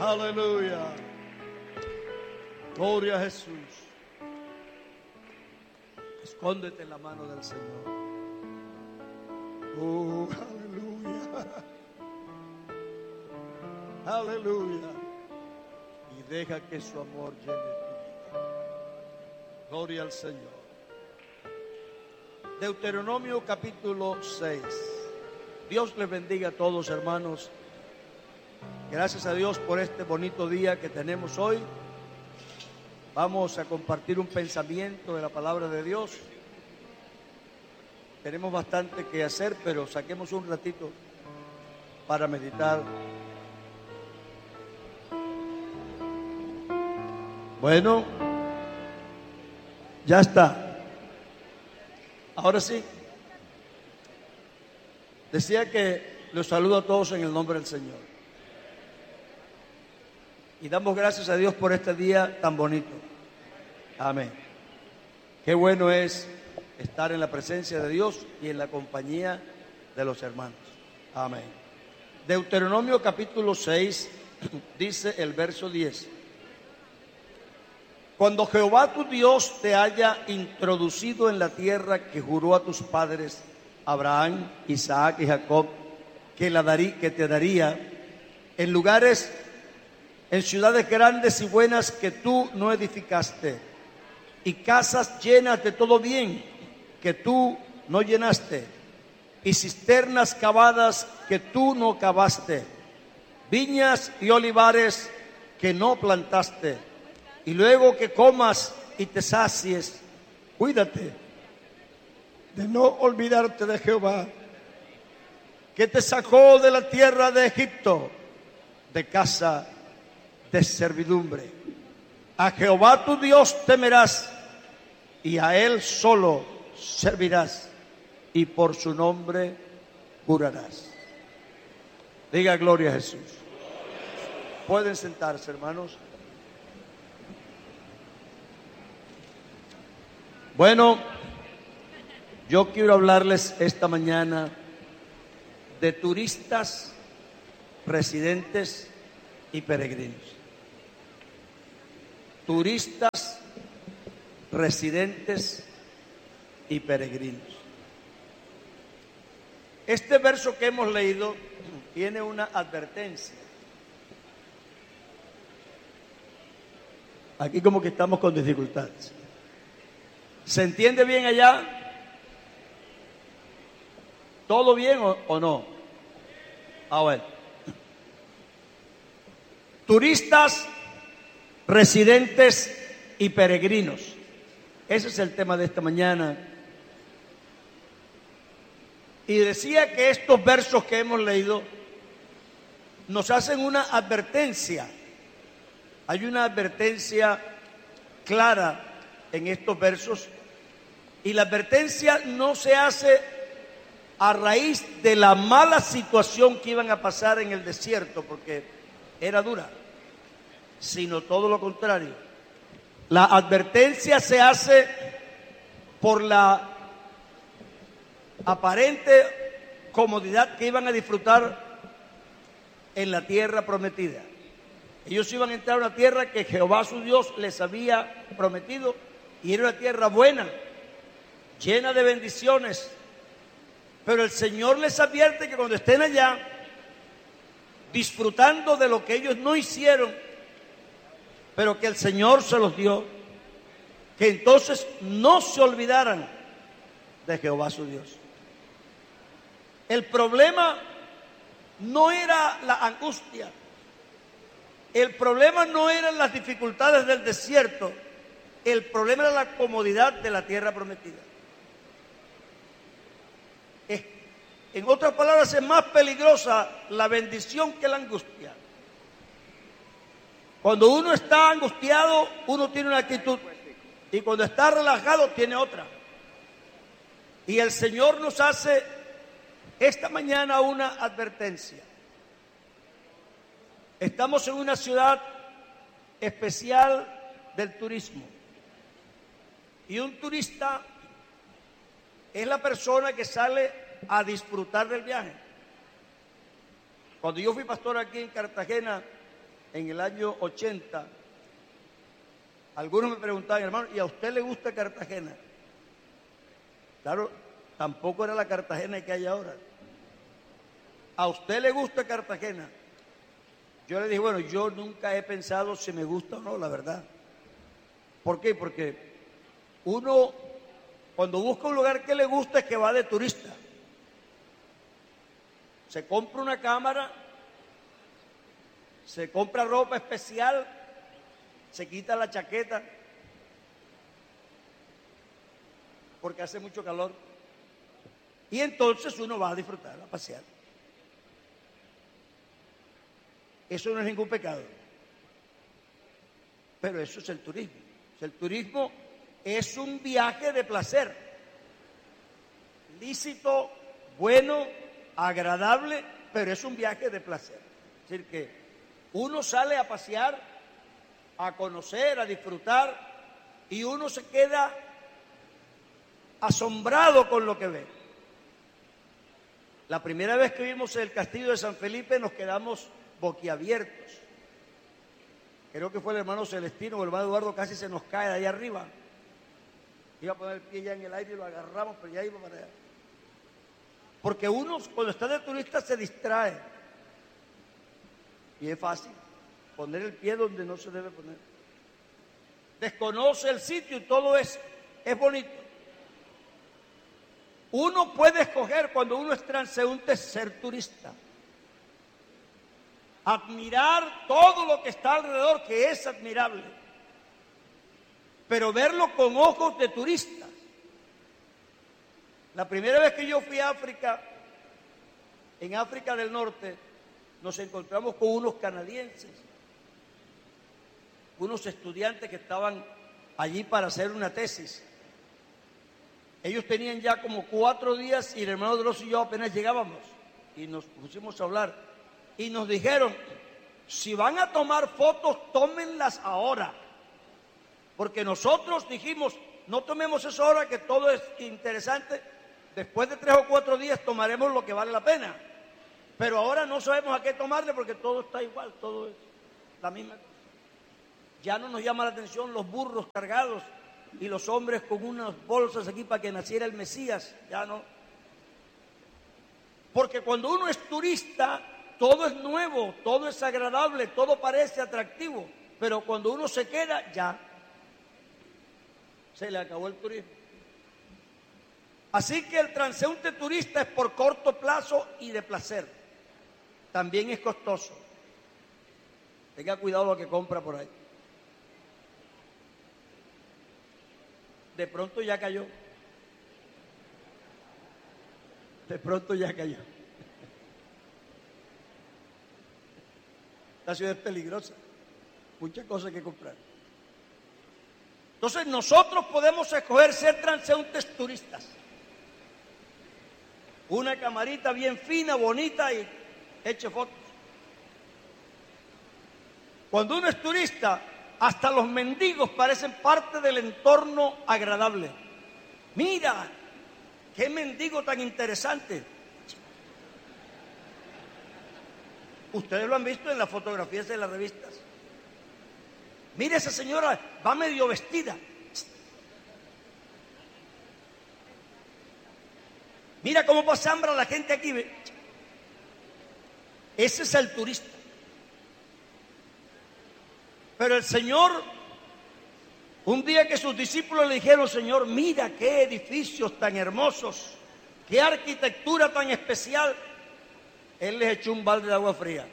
Aleluya. Gloria a Jesús. Escóndete en la mano del Señor. Aleluya. Aleluya. Y deja que su amor llene tu vida. Gloria al Señor. Deuteronomio capítulo 6. Dios les bendiga a todos, hermanos. Gracias a Dios por este bonito día que tenemos hoy. Vamos a compartir un pensamiento de la palabra de Dios. Tenemos bastante que hacer, pero saquemos un ratito para meditar. Bueno, ya está. Ahora sí. Decía que los saludo a todos en el nombre del Señor. Y damos gracias a Dios por este día tan bonito. Amén. Qué bueno es estar en la presencia de Dios y en la compañía de los hermanos. Amén. Deuteronomio capítulo 6 dice el verso 10. Cuando Jehová tu Dios te haya introducido en la tierra que juró a tus padres, Abraham, Isaac y Jacob, que te daría, en lugares, en ciudades grandes y buenas que tú no edificaste, y casas llenas de todo bien que tú no llenaste, y cisternas cavadas que tú no cavaste, viñas y olivares que no plantaste, y luego que comas y te sacies, cuídate de no olvidarte de Jehová, que te sacó de la tierra de Egipto, de casa de servidumbre. A Jehová tu Dios temerás, y a Él solo servirás, y por su nombre jurarás. Diga gloria a Jesús. Pueden sentarse, hermanos. Bueno, yo quiero hablarles esta mañana de turistas, residentes y peregrinos. Turistas, residentes y peregrinos. Este verso que hemos leído tiene una advertencia. Aquí como que estamos con dificultades. ¿Se entiende bien allá? ¿Todo bien o no? Bueno. Turistas, residentes y peregrinos. Ese es el tema de esta mañana. Y decía que estos versos que hemos leído nos hacen una advertencia. Hay una advertencia clara en estos versos, y la advertencia no se hace a raíz de la mala situación que iban a pasar en el desierto, porque era dura, sino todo lo contrario. La advertencia se hace por la aparente comodidad que iban a disfrutar en la tierra prometida. Ellos iban a entrar a una tierra que Jehová su Dios les había prometido, y era una tierra buena, llena de bendiciones. Pero el Señor les advierte que cuando estén allá, disfrutando de lo que ellos no hicieron, pero que el Señor se los dio, que entonces no se olvidaran de Jehová su Dios. El problema no era la angustia, el problema no eran las dificultades del desierto, el problema era la comodidad de la tierra prometida. En otras palabras, es más peligrosa la bendición que la angustia. Cuando uno está angustiado, uno tiene una actitud, y cuando está relajado tiene otra. Y el Señor nos hace esta mañana una advertencia. Estamos en una ciudad especial del turismo, y un turista es la persona que sale a disfrutar del viaje. Cuando yo fui pastor aquí en Cartagena, en el año 80, algunos me preguntaban, hermano, ¿y a usted le gusta Cartagena? Claro, tampoco era la Cartagena que hay ahora. ¿A usted le gusta Cartagena? Yo le dije, bueno, yo nunca he pensado si me gusta o no, la verdad. ¿Por qué? Porque uno, cuando busca un lugar que le gusta, es que va de turista. Se compra una cámara, se compra ropa especial, se quita la chaqueta, porque hace mucho calor. Y entonces uno va a disfrutar, a pasear. Eso no es ningún pecado. Pero eso es el turismo. El turismo es un viaje de placer. Lícito, bueno, agradable, pero es un viaje de placer. Es decir, que uno sale a pasear, a conocer, a disfrutar, y uno se queda asombrado con lo que ve. La primera vez que vimos el castillo de San Felipe nos quedamos boquiabiertos. Creo que fue el hermano Celestino o el hermano Eduardo, casi se nos cae de ahí arriba. Iba a poner el pie ya en el aire y lo agarramos, pero ya iba para allá. Porque uno cuando está de turista se distrae. Y es fácil poner el pie donde no se debe poner. Desconoce el sitio y todo es bonito. Uno puede escoger cuando uno es transeúnte ser turista. Admirar todo lo que está alrededor, que es admirable, pero verlo con ojos de turista. La primera vez que yo fui a África, en África del Norte, nos encontramos con unos canadienses, unos estudiantes que estaban allí para hacer una tesis. Ellos tenían ya como 4 días y el hermano Dross y yo apenas llegábamos y nos pusimos a hablar. Y nos dijeron, si van a tomar fotos, tómenlas ahora. Porque nosotros dijimos, no tomemos eso ahora que todo es interesante. Después de 3 o 4 días tomaremos lo que vale la pena. Pero ahora no sabemos a qué tomarle porque todo está igual, todo es la misma cosa. Ya no nos llama la atención los burros cargados y los hombres con unas bolsas aquí para que naciera el Mesías. Ya no. Porque cuando uno es turista, todo es nuevo, todo es agradable, todo parece atractivo, pero cuando uno se queda, ya se le acabó el turismo. Así que el transeúnte turista es por corto plazo y de placer. También es costoso. Tenga cuidado lo que compra por ahí. De pronto ya cayó. De pronto ya cayó. La ciudad es peligrosa, muchas cosas que comprar. Entonces nosotros podemos escoger ser transeúntes turistas. Una camarita bien fina, bonita y eche fotos. Cuando uno es turista, hasta los mendigos parecen parte del entorno agradable. Mira, qué mendigo tan interesante. Ustedes lo han visto en las fotografías de las revistas. Mire, esa señora va medio vestida. Mira cómo pasa hambre la gente aquí. Ese es el turista. Pero el Señor, un día que sus discípulos le dijeron, Señor, mira qué edificios tan hermosos, qué arquitectura tan especial, Él les echó un balde de agua fría.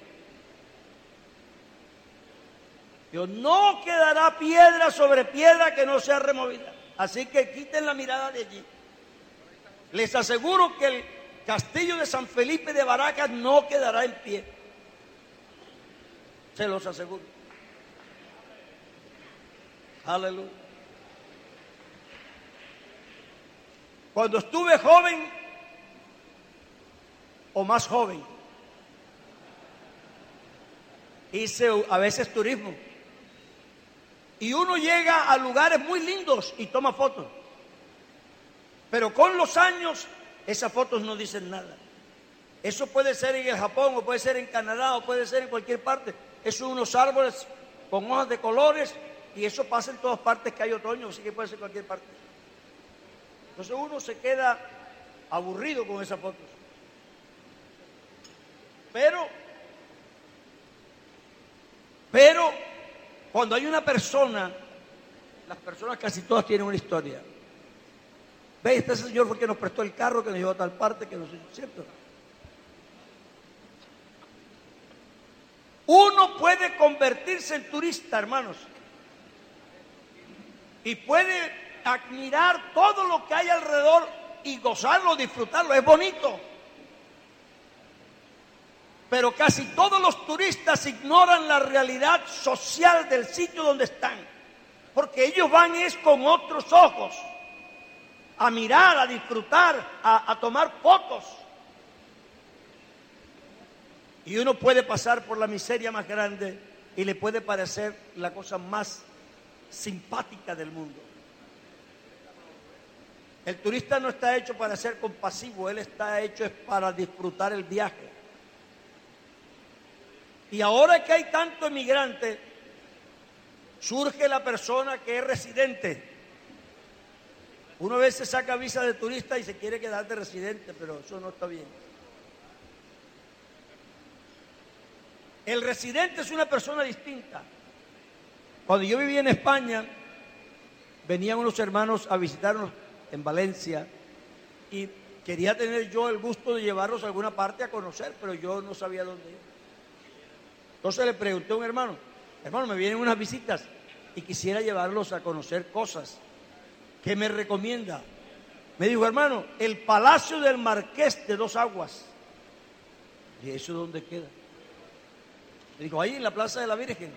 Dios, no quedará piedra sobre piedra que no sea removida. Así que quiten la mirada de allí. Les aseguro que el castillo de San Felipe de Baracas no quedará en pie. Se los aseguro. Aleluya. Cuando estuve joven o más joven, hice a veces turismo. Y uno llega a lugares muy lindos y toma fotos. Pero con los años, esas fotos no dicen nada. Eso puede ser en el Japón, o puede ser en Canadá, o puede ser en cualquier parte. Eso son unos árboles con hojas de colores, y eso pasa en todas partes que hay otoño, así que puede ser en cualquier parte. Entonces uno se queda aburrido con esas fotos. Pero cuando hay una persona, las personas casi todas tienen una historia. ¿Ve? Este señor fue que nos prestó el carro, que nos llevó a tal parte, que no sé, ¿cierto? Uno puede convertirse en turista, hermanos, y puede admirar todo lo que hay alrededor y gozarlo, disfrutarlo, es bonito. Pero casi todos los turistas ignoran la realidad social del sitio donde están, porque ellos van es con otros ojos, a mirar, a disfrutar, a tomar fotos. Y uno puede pasar por la miseria más grande y le puede parecer la cosa más simpática del mundo. El turista no está hecho para ser compasivo, él está hecho es para disfrutar el viaje. Y ahora que hay tanto emigrante, surge la persona que es residente. Uno a veces saca visa de turista y se quiere quedar de residente, pero eso no está bien. El residente es una persona distinta. Cuando yo vivía en España, venían unos hermanos a visitarnos en Valencia y quería tener yo el gusto de llevarlos a alguna parte a conocer, pero yo no sabía dónde ir. Entonces le pregunté a un hermano, me vienen unas visitas y quisiera llevarlos a conocer cosas. ¿Qué me recomienda? Me dijo, hermano, el Palacio del Marqués de Dos Aguas. ¿Y eso dónde queda? Me dijo, ahí en la Plaza de la Virgen.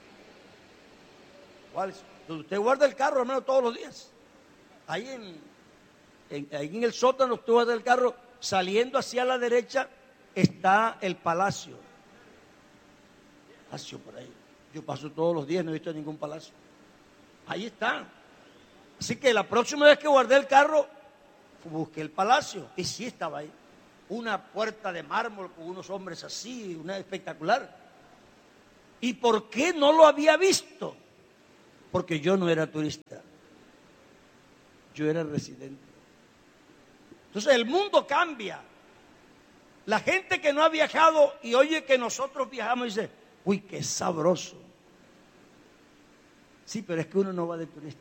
¿Cuál? Donde usted guarda el carro, hermano, todos los días. Ahí ahí en el sótano, usted guarda el carro, saliendo hacia la derecha está el palacio. Palacio por ahí. Yo paso todos los días, no he visto ningún palacio. Ahí está. Así que la próxima vez que guardé el carro, busqué el palacio. Y sí estaba ahí. Una puerta de mármol con unos hombres así, una espectacular. ¿Y por qué no lo había visto? Porque yo no era turista. Yo era residente. Entonces el mundo cambia. La gente que no ha viajado y oye que nosotros viajamos dice, uy, qué sabroso. Sí, pero es que uno no va de turista.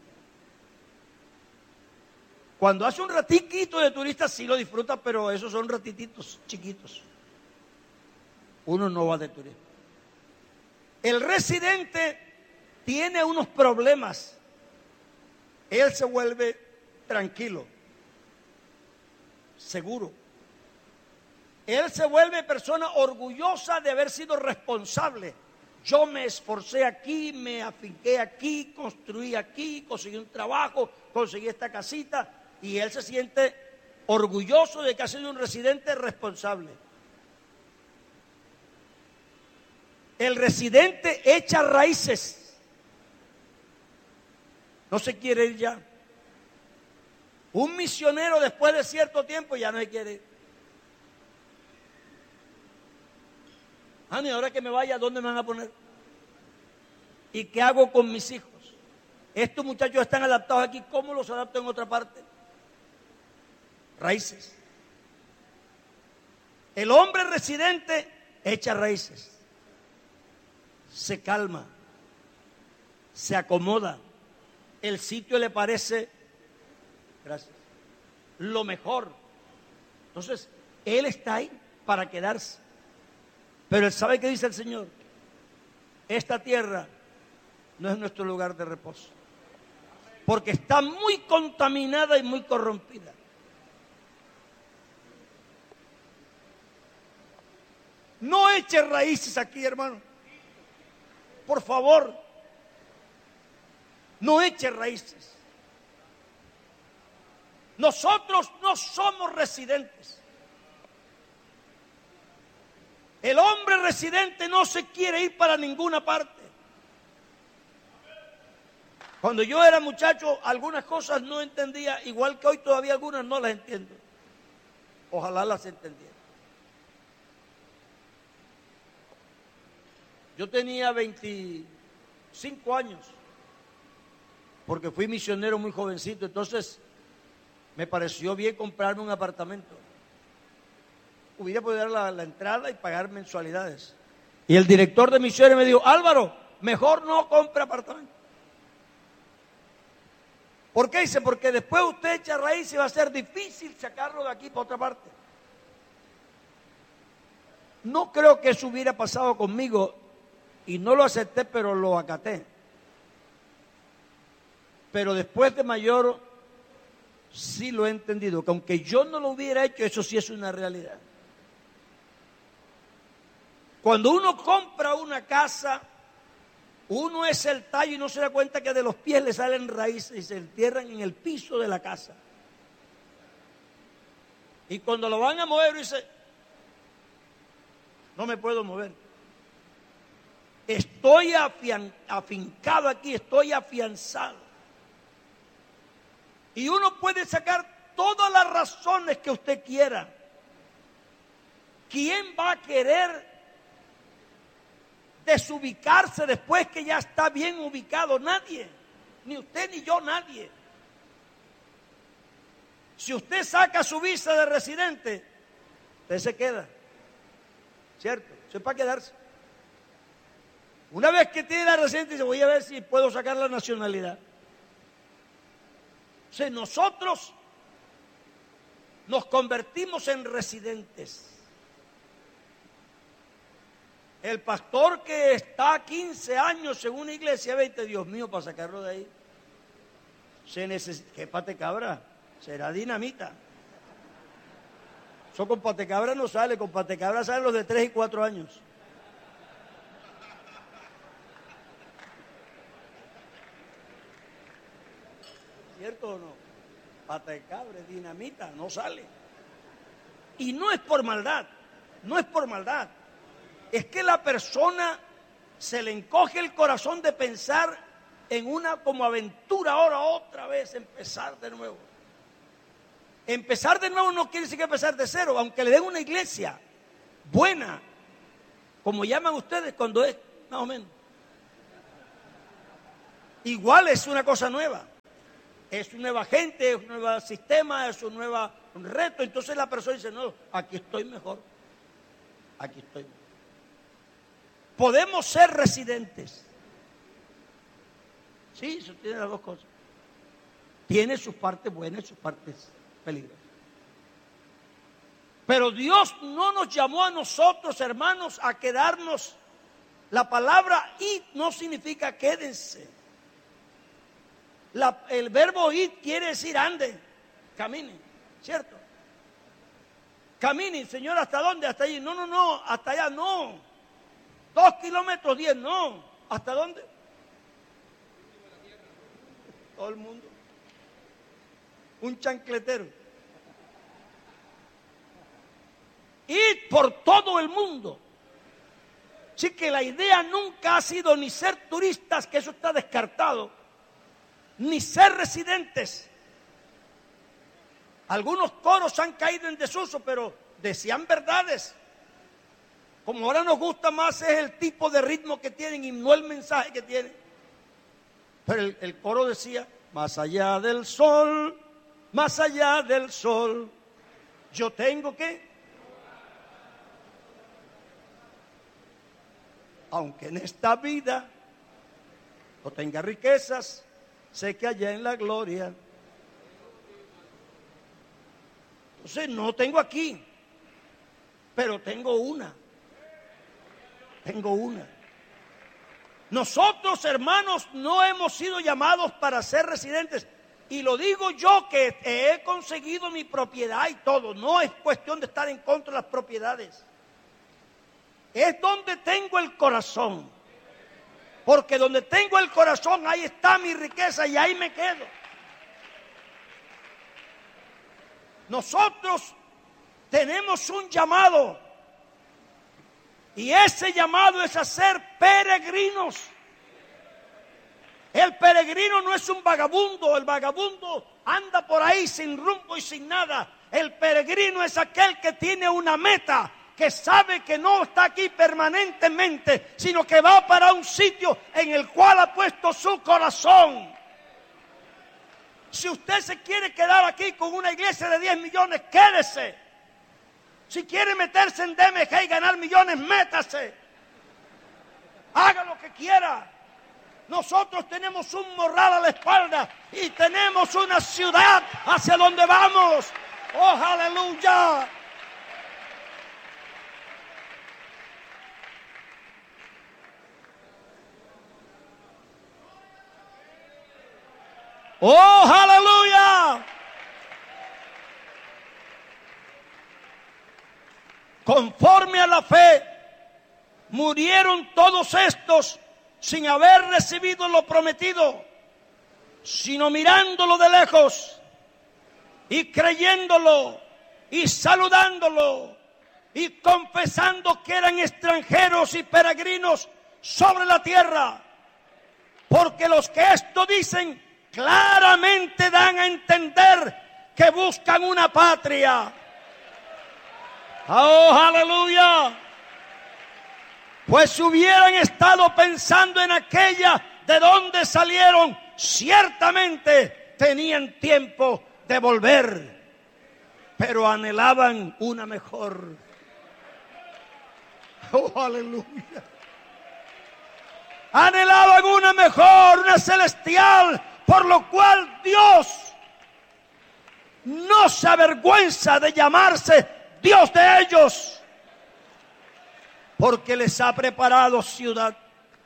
Cuando hace un ratiquito de turista sí lo disfruta, pero esos son ratititos chiquitos. Uno no va de turista. El residente tiene unos problemas. Él se vuelve tranquilo, seguro. Él se vuelve persona orgullosa de haber sido responsable. Yo me esforcé aquí, me afinqué aquí, construí aquí, conseguí un trabajo, conseguí esta casita, y él se siente orgulloso de que ha sido un residente responsable. El residente echa raíces. No se quiere ir ya. Un misionero después de cierto tiempo ya no se quiere ir. Y ahora que me vaya, ¿dónde me van a poner? ¿Y qué hago con mis hijos? Estos muchachos están adaptados aquí, ¿cómo los adapto en otra parte? Raíces. El hombre residente echa raíces. Se calma, se acomoda, el sitio le parece, gracias, lo mejor. Entonces, él está ahí para quedarse. Pero él sabe que dice el Señor, esta tierra no es nuestro lugar de reposo, porque está muy contaminada y muy corrompida. No eche raíces aquí, hermano. Por favor, no eche raíces. Nosotros no somos residentes. El hombre residente no se quiere ir para ninguna parte. Cuando yo era muchacho, algunas cosas no entendía, igual que hoy todavía algunas no las entiendo. Ojalá las entendiera. Yo tenía 25 años, porque fui misionero muy jovencito, entonces me pareció bien comprarme un apartamento. Hubiera podido dar la entrada y pagar mensualidades. Y el director de misiones me dijo: Álvaro, mejor no compre apartamento. ¿Por qué? Dice, porque después usted echa raíz y va a ser difícil sacarlo de aquí para otra parte. No creo que eso hubiera pasado conmigo y no lo acepté, pero lo acaté. Pero después de mayor sí lo he entendido, que aunque yo no lo hubiera hecho, eso sí es una realidad. Cuando uno compra una casa, uno es el tallo y no se da cuenta que de los pies le salen raíces y se entierran en el piso de la casa. Y cuando lo van a mover, dice: no me puedo mover. Estoy afincado aquí, estoy afianzado. Y uno puede sacar todas las razones que usted quiera. ¿Quién va a querer desubicarse después que ya está bien ubicado? Nadie, ni usted ni yo, nadie. Si usted saca su visa de residente, usted se queda, ¿cierto? Eso es para quedarse. Una vez que tiene la residencia, dice: voy a ver si puedo sacar la nacionalidad. O sea, nosotros nos convertimos en residentes. El pastor que está 15 años en una iglesia, 20, Dios mío, para sacarlo de ahí, se necesita. ¿Qué patecabra? Será dinamita. Eso con patecabra no sale, con patecabra salen los de 3 y 4 años. ¿Cierto o no? Patecabra, dinamita, no sale. Y no es por maldad, no es por maldad. Es que la persona se le encoge el corazón de pensar en una como aventura, ahora otra vez empezar de nuevo. Empezar de nuevo no quiere decir que empezar de cero, aunque le den una iglesia buena, como llaman ustedes cuando es más o menos. Igual es una cosa nueva. Es una nueva gente, es un nuevo sistema, es un nuevo reto. Entonces la persona dice: no, aquí estoy mejor. Aquí estoy mejor. Podemos ser residentes. Sí, eso tiene las dos cosas. Tiene sus partes buenas y sus partes peligrosas. Pero Dios no nos llamó a nosotros, hermanos, a quedarnos. La palabra id no significa quédense. El verbo id quiere decir ande, camine, ¿cierto? Camine, Señor, ¿hasta dónde? Hasta allí. No, hasta allá no. 2 kilómetros 10, no. ¿Hasta dónde? Todo el mundo. Un chancletero. Ir por todo el mundo. Así que la idea nunca ha sido ni ser turistas, que eso está descartado, ni ser residentes. Algunos coros han caído en desuso, pero decían verdades. Como ahora nos gusta más es el tipo de ritmo que tienen y no el mensaje que tienen. Pero el coro decía: más allá del sol, yo tengo que, aunque en esta vida no tenga riquezas, sé que allá en la gloria. Entonces no tengo aquí, pero tengo una. Nosotros, hermanos, no hemos sido llamados para ser residentes. Y lo digo yo, que he conseguido mi propiedad y todo. No es cuestión de estar en contra de las propiedades. Es donde tengo el corazón. Porque donde tengo el corazón, ahí está mi riqueza y ahí me quedo. Nosotros tenemos un llamado. Y ese llamado es a ser peregrinos. El peregrino no es un vagabundo. El vagabundo anda por ahí sin rumbo y sin nada. El peregrino es aquel que tiene una meta, que sabe que no está aquí permanentemente, sino que va para un sitio en el cual ha puesto su corazón. Si usted se quiere quedar aquí con una iglesia de 10 millones, quédese. Si quiere meterse en DMG y ganar millones, métase. Haga lo que quiera. Nosotros tenemos un morral a la espalda y tenemos una ciudad hacia donde vamos. ¡Oh, aleluya! ¡Oh, aleluya! Conforme a la fe, murieron todos estos sin haber recibido lo prometido, sino mirándolo de lejos y creyéndolo y saludándolo y confesando que eran extranjeros y peregrinos sobre la tierra. Porque los que esto dicen claramente dan a entender que buscan una patria. ¡Oh, aleluya! Pues si hubieran estado pensando en aquella de donde salieron, ciertamente tenían tiempo de volver, pero anhelaban una mejor. ¡Oh, aleluya! Anhelaban una mejor, una celestial, por lo cual Dios no se avergüenza de llamarse Dios de ellos, porque les ha preparado ciudad.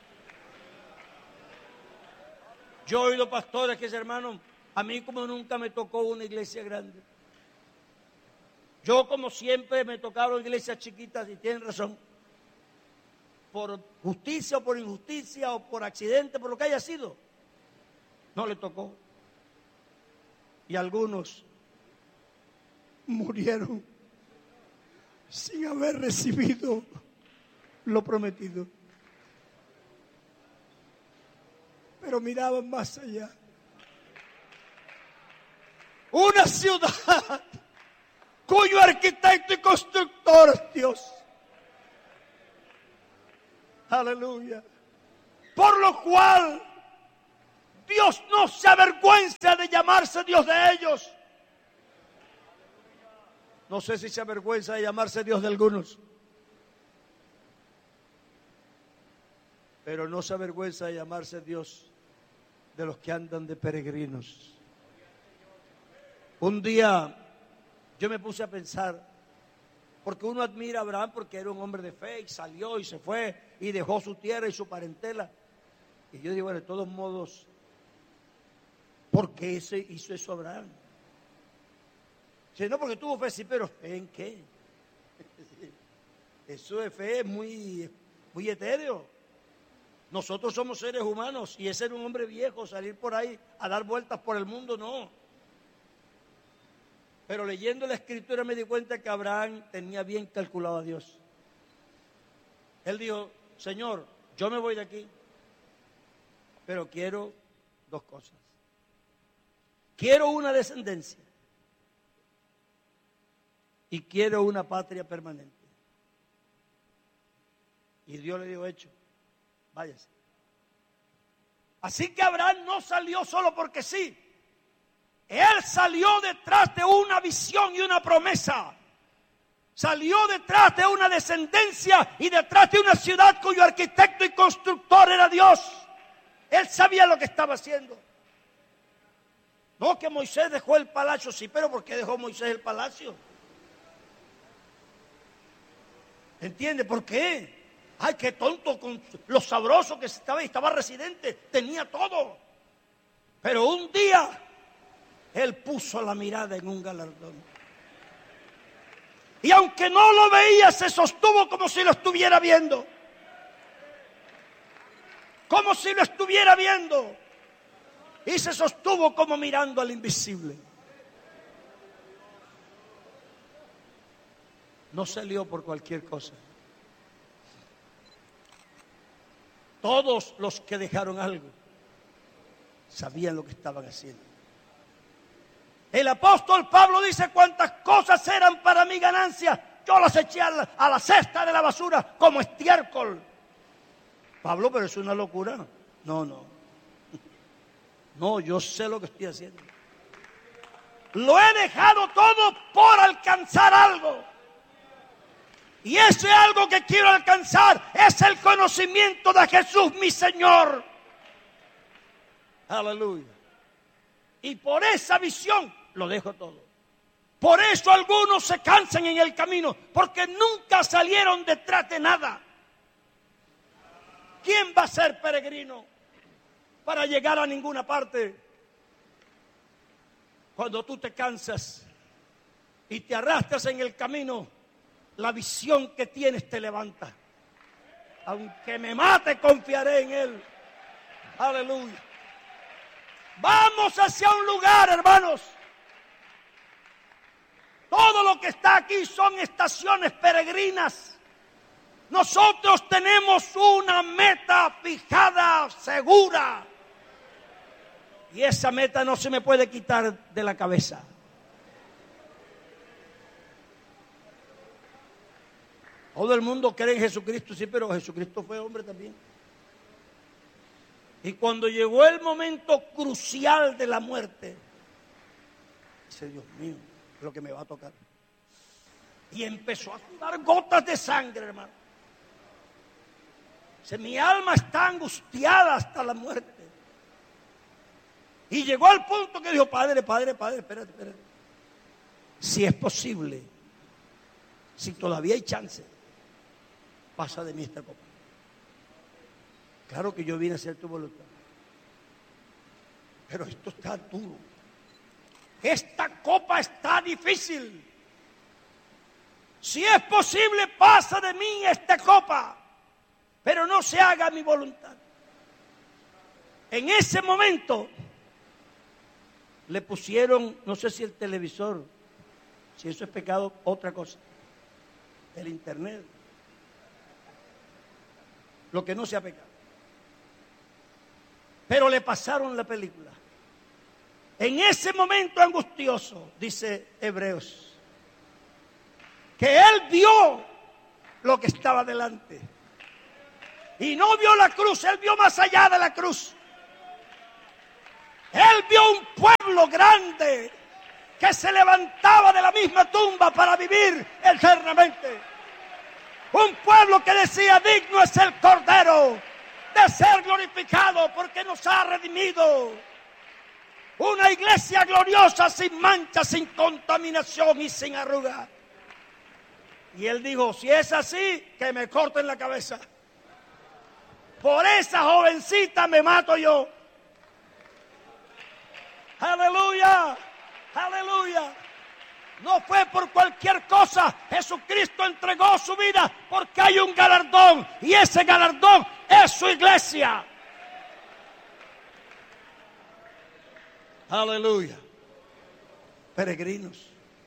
Yo he oído pastores que dicen, hermano, a mí como nunca me tocó una iglesia grande. Yo como siempre me tocaron iglesias chiquitas, y tienen razón. Por justicia o por injusticia o por accidente, por lo que haya sido, no le tocó. Y algunos murieron sin haber recibido lo prometido. Pero miraban más allá. Una ciudad cuyo arquitecto y constructor es Dios. Aleluya. Por lo cual Dios no se avergüenza de llamarse Dios de ellos. No sé si se avergüenza de llamarse Dios de algunos, pero no se avergüenza de llamarse Dios de los que andan de peregrinos. Un día yo me puse a pensar, porque uno admira a Abraham porque era un hombre de fe y salió y se fue y dejó su tierra y su parentela. Y yo digo, bueno, de todos modos, ¿por qué hizo eso Abraham? Si no, porque tuvo fe, sí, pero ¿fe en qué? Eso de fe es muy etéreo. Nosotros somos seres humanos y ese era un hombre viejo, salir por ahí a dar vueltas por el mundo, no. Pero leyendo la escritura me di cuenta que Abraham tenía bien calculado a Dios. Él dijo, Señor, yo me voy de aquí, pero quiero dos cosas. Quiero una descendencia y quiero una patria permanente. Y Dios le dijo, hecho, váyase. Así que Abraham no salió solo porque sí. Él salió detrás de una visión y una promesa. Salió detrás de una descendencia y detrás de una ciudad cuyo arquitecto y constructor era Dios. Él sabía lo que estaba haciendo. No que Moisés dejó el palacio, sí, pero ¿por qué dejó Moisés el palacio? ¿Entiende por qué? Ay, qué tonto con lo sabroso que estaba residente, tenía todo. Pero un día él puso la mirada en un galardón. Y aunque no lo veía, se sostuvo como si lo estuviera viendo. Como si lo estuviera viendo. Y se sostuvo como mirando al invisible. No salió por cualquier cosa. Todos los que dejaron algo sabían lo que estaban haciendo. El apóstol Pablo dice, cuantas cosas eran para mi ganancia, yo las eché a la cesta de la basura como estiércol. Pablo, pero es una locura. No, yo sé lo que estoy haciendo. Lo he dejado todo por alcanzar algo. Y ese algo que quiero alcanzar es el conocimiento de Jesús, mi Señor. Aleluya. Y por esa visión lo dejo todo. Por eso algunos se cansan en el camino, porque nunca salieron detrás de nada. ¿Quién va a ser peregrino para llegar a ninguna parte? Cuando tú te cansas y te arrastras en el camino, la visión que tienes te levanta. Aunque me mate, confiaré en Él. Aleluya. Vamos hacia un lugar, hermanos. Todo lo que está aquí son estaciones peregrinas. Nosotros tenemos una meta fijada, segura. Y esa meta no se me puede quitar de la cabeza. Todo el mundo cree en Jesucristo, sí, pero Jesucristo fue hombre también. Y cuando llegó el momento crucial de la muerte, dice, Dios mío, lo que me va a tocar. Y empezó a sudar gotas de sangre, hermano. Dice, mi alma está angustiada hasta la muerte. Y llegó al punto que dijo, Padre, espérate. Si es posible, si todavía hay chance, pasa de mí esta copa. Claro que yo vine a hacer tu voluntad. Pero esto está duro. Esta copa está difícil. Si es posible, pasa de mí esta copa. Pero no se haga mi voluntad. En ese momento le pusieron, no sé si el televisor, si eso es pecado, otra cosa. El internet. Lo que no sea pecado. Pero le pasaron la película. En ese momento angustioso, dice Hebreos, que él vio lo que estaba delante. Y no vio la cruz, él vio más allá de la cruz. Él vio un pueblo grande que se levantaba de la misma tumba para vivir eternamente. Un pueblo que decía, digno es el Cordero de ser glorificado porque nos ha redimido. Una iglesia gloriosa, sin mancha, sin contaminación y sin arruga. Y él dijo, si es así, que me corten la cabeza. Por esa jovencita me mato yo. Aleluya, aleluya. No fue por cualquier cosa. Jesucristo entregó su vida porque hay un galardón. Y ese galardón es su iglesia. Aleluya. Peregrinos.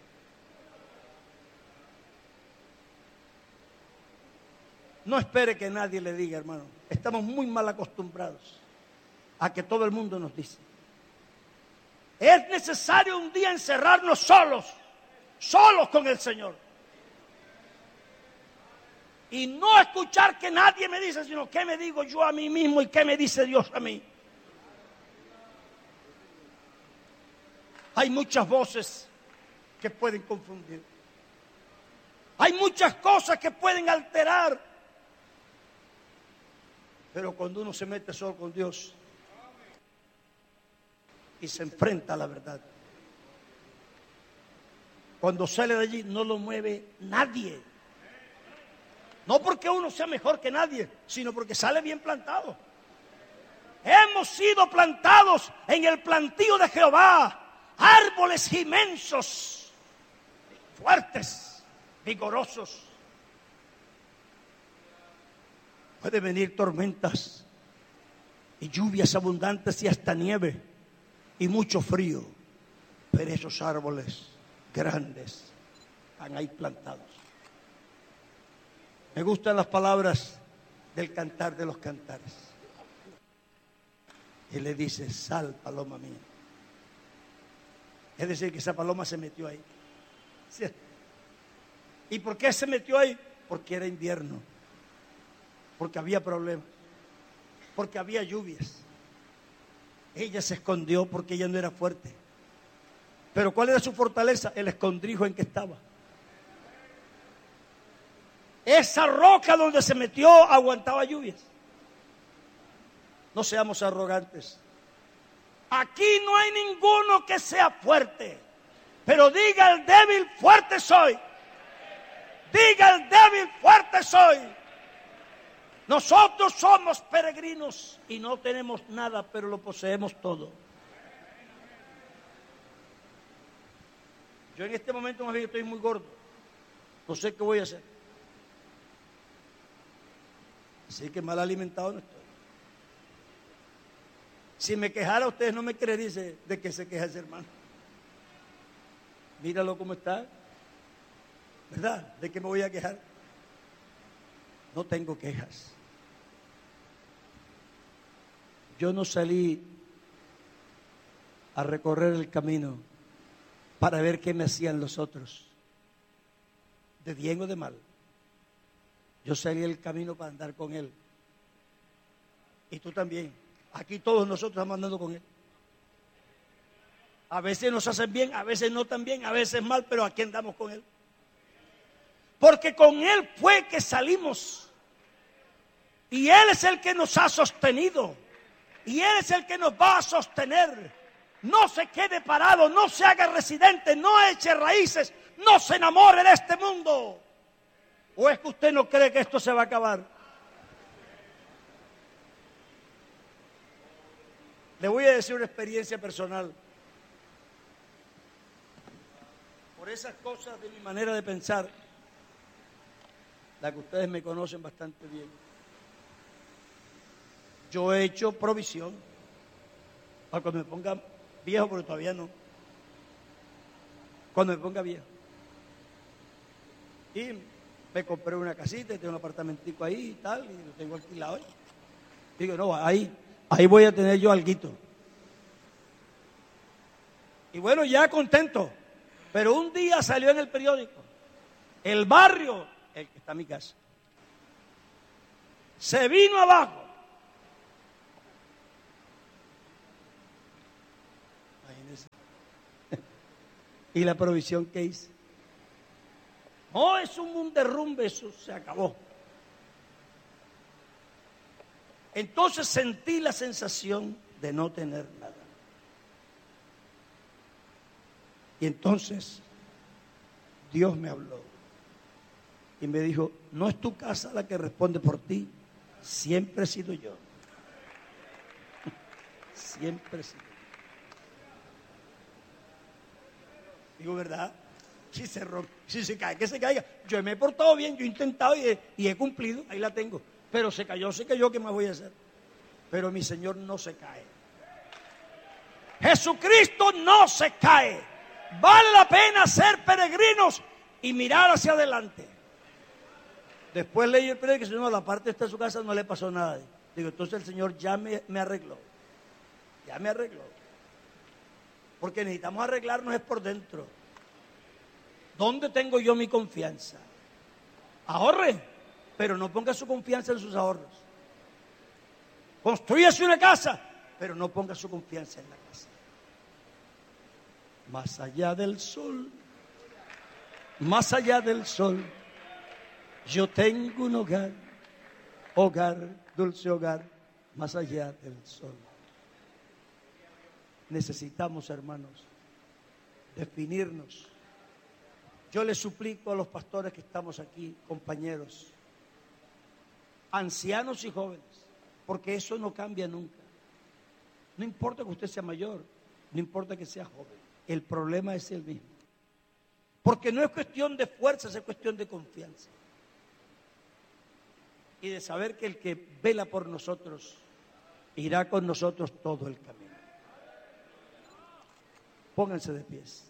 No espere que nadie le diga, hermano. Estamos muy mal acostumbrados a que todo el mundo nos dice. Es necesario un día encerrarnos solos con el Señor. Y no escuchar que nadie me dice, sino qué me digo yo a mí mismo y qué me dice Dios a mí. Hay muchas voces que pueden confundir. Hay muchas cosas que pueden alterar. Pero cuando uno se mete solo con Dios y se enfrenta a la verdad, cuando sale de allí no lo mueve nadie. No porque uno sea mejor que nadie, sino porque sale bien plantado. Hemos sido plantados en el plantío de Jehová, árboles inmensos, fuertes, vigorosos. Pueden venir tormentas y lluvias abundantes y hasta nieve y mucho frío, pero esos árboles grandes están ahí plantados. Me gustan las palabras del Cantar de los Cantares. Y le dice, sal, paloma mía. Es decir, que esa paloma se metió ahí. ¿Cierto? ¿Y por qué se metió ahí? Porque era invierno, porque había problemas, porque había lluvias. Ella se escondió porque ella no era fuerte. Pero ¿cuál era su fortaleza? El escondrijo en que estaba. Esa roca donde se metió aguantaba lluvias. No seamos arrogantes. Aquí no hay ninguno que sea fuerte. Pero diga el débil, fuerte soy. Diga el débil, fuerte soy. Nosotros somos peregrinos y no tenemos nada, pero lo poseemos todo. Yo en este momento más bien estoy muy gordo. No sé qué voy a hacer. Así que mal alimentado no estoy. Si me quejara, ustedes no me creerían de que se queja ese hermano. Míralo cómo está. ¿Verdad? ¿De qué me voy a quejar? No tengo quejas. Yo no salí a recorrer el camino para ver qué me hacían los otros, de bien o de mal. Yo salí el camino para andar con Él. Y tú también. Aquí todos nosotros estamos andando con Él. A veces nos hacen bien, a veces no tan bien, a veces mal, pero aquí andamos con Él. Porque con Él fue que salimos. Y Él es el que nos ha sostenido. Y Él es el que nos va a sostener. No se quede parado, no se haga residente, no eche raíces, no se enamore de este mundo. ¿O es que usted no cree que esto se va a acabar? Le voy a decir una experiencia personal. Por esas cosas de mi manera de pensar, la que ustedes me conocen bastante bien, yo he hecho provisión para cuando me ponga viejo, pero todavía no. Cuando me ponga viejo. Y me compré una casita, tengo un apartamentico ahí y tal, y lo tengo alquilado. Digo, no, ahí voy a tener yo alguito. Y bueno, ya contento. Pero un día salió en el periódico, el barrio, el que está en mi casa, se vino abajo. Imagínense. ¿Y la provisión que hice? No, es un derrumbe, eso se acabó. Entonces sentí la sensación de no tener nada. Y entonces Dios me habló y me dijo, no es tu casa la que responde por ti, siempre he sido yo. Siempre he sido yo. Digo, ¿verdad? Si se rompe, si se cae, que se caiga. Yo me he portado bien, yo he intentado y he cumplido, ahí la tengo. Pero se cayó, ¿qué más voy a hacer? Pero mi Señor no se cae. Jesucristo no se cae. Vale la pena ser peregrinos y mirar hacia adelante. Después leí el periódico y dije, no, la parte esta de su casa no le pasó nada. Digo, entonces el Señor ya me arregló. Ya me arregló. Porque necesitamos arreglarnos es por dentro. ¿Dónde tengo yo mi confianza? Ahorre, pero no ponga su confianza en sus ahorros. Construyase una casa, pero no ponga su confianza en la casa. Más allá del sol, yo tengo un hogar, dulce hogar, más allá del sol. Necesitamos, hermanos, definirnos. Yo les suplico a los pastores que estamos aquí, compañeros, ancianos y jóvenes, porque eso no cambia nunca. No importa que usted sea mayor, no importa que sea joven, el problema es el mismo. Porque no es cuestión de fuerzas, es cuestión de confianza. Y de saber que el que vela por nosotros irá con nosotros todo el camino. Pónganse de pies.